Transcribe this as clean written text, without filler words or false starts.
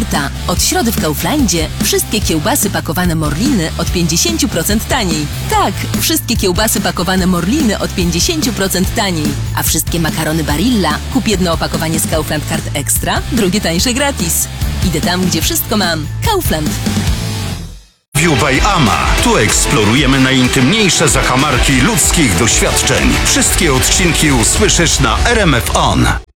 święta. Od środy w Kauflandzie wszystkie kiełbasy pakowane Morliny od 50% taniej. Tak, wszystkie kiełbasy pakowane Morliny od 50% taniej. A wszystkie makarony Barilla kup jedno opakowanie z Kaufland Card Extra, drugie tańsze gratis. Idę tam, gdzie wszystko mam. Kaufland. View by Ama. Tu eksplorujemy najintymniejsze zakamarki ludzkich doświadczeń. Wszystkie odcinki usłyszysz na RMF On.